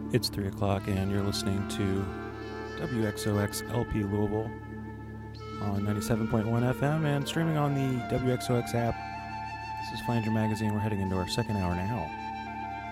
It's 3 o'clock, and you're listening to WXOX LP Louisville on 97.1 FM and streaming on the WXOX app. This is Flanger Magazine. We're heading into our second hour now.